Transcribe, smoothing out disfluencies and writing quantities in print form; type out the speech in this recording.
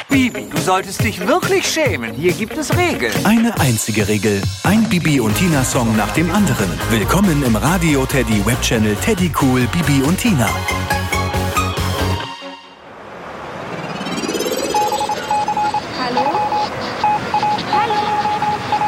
Bibi, du solltest dich wirklich schämen. Hier gibt es Regeln. Eine einzige Regel. Ein Bibi und Tina Song nach dem anderen. Willkommen im Radio Teddy Webchannel Teddy Cool Bibi und Tina.